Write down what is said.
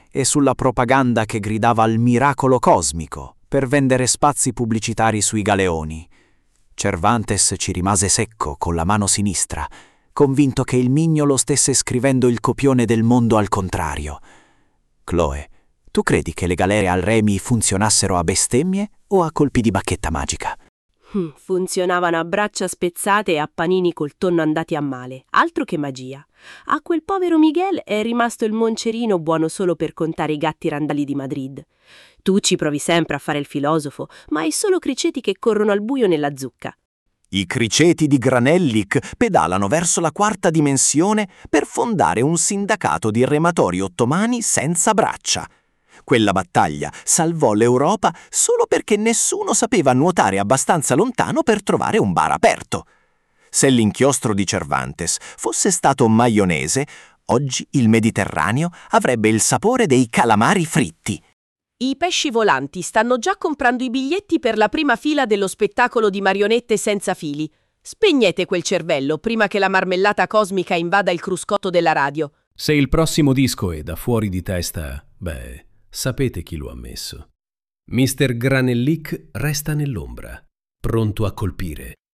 e sulla propaganda che gridava al miracolo cosmico per vendere spazi pubblicitari sui galeoni. Cervantes ci rimase secco con la mano sinistra, convinto che il mignolo stesse scrivendo il copione del mondo al contrario. Chloe, tu credi che le galere al Remi funzionassero a bestemmie o a colpi di bacchetta magica? Funzionavano a braccia spezzate e a panini col tonno andati a male, altro che magia. A quel povero Miguel è rimasto il moncerino buono solo per contare i gatti randali di Madrid. Tu ci provi sempre a fare il filosofo, ma hai solo criceti che corrono al buio nella zucca. I criceti di Granellic pedalano verso la quarta dimensione per fondare un sindacato di rematori ottomani senza braccia. Quella battaglia salvò l'Europa solo perché nessuno sapeva nuotare abbastanza lontano per trovare un bar aperto. Se l'inchiostro di Cervantes fosse stato maionese, oggi il Mediterraneo avrebbe il sapore dei calamari fritti. I pesci volanti stanno già comprando i biglietti per la prima fila dello spettacolo di marionette senza fili. Spegnete quel cervello prima che la marmellata cosmica invada il cruscotto della radio. Se il prossimo disco è da fuori di testa, sapete chi lo ha messo. Mr. Granellic resta nell'ombra, pronto a colpire.